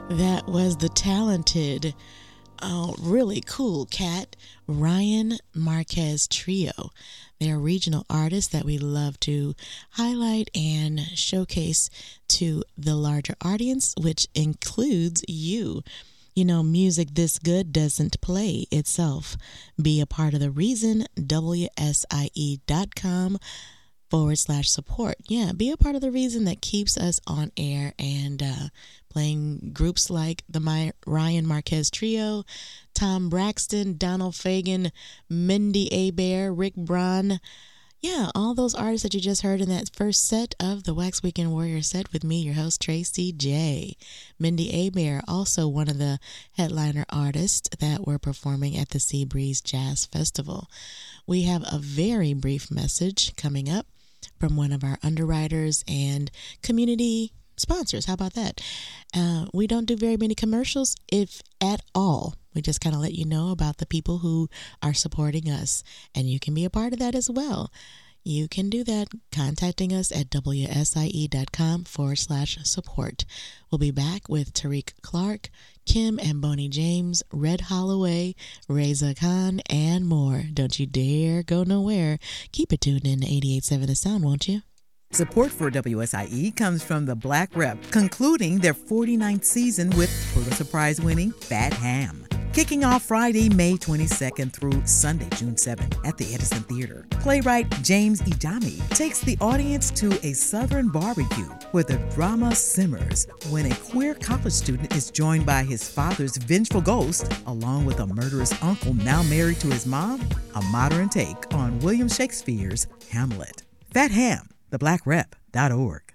That was the talented, really cool cat, Ryan Marquez Trio. They're regional artists that we love to highlight and showcase to the larger audience, which includes you. You know, music this good doesn't play itself. Be a part of the reason, WSIE.com/support. Yeah, be a part of the reason that keeps us on air and playing groups like the Ryan Marquez Trio, Tom Braxton, Donald Fagen, Mindy Abair, Rick Braun. Yeah, all those artists that you just heard in that first set of the Wax Weekend Warrior set with me, your host, Tracy J. Mindy Abair, also one of the headliner artists that were performing at the Sea Breeze Jazz Festival. We have a very brief message coming up from one of our underwriters and community sponsors. How about that? We don't do very many commercials, if at all. We just kind of let you know about the people who are supporting us, and you can be a part of that as well. You can do that contacting us at WSIE.com/support. We'll be back with Tariq Clark, Kim and Boney James, Red Holloway, Reza Khan, and more. Don't you dare go nowhere. Keep it tuned in to 88.7 The Sound, won't you? Support for WSIE comes from the Black Rep, concluding their 49th season with Pulitzer Prize-winning Fat Ham. Kicking off Friday, May 22nd through Sunday, June 7th at the Edison Theater. Playwright James Idami takes the audience to a Southern barbecue where the drama simmers when a queer college student is joined by his father's vengeful ghost, along with a murderous uncle now married to his mom, a modern take on William Shakespeare's Hamlet. Fat Ham, thebblackrep.org.